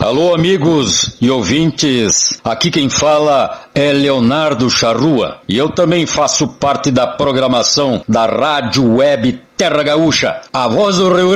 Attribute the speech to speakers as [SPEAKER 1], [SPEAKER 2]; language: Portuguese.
[SPEAKER 1] Alô, amigos e ouvintes, aqui quem fala é Leonardo Charrua e eu também faço parte da programação da Rádio Web Terra Gaúcha, a voz do Rio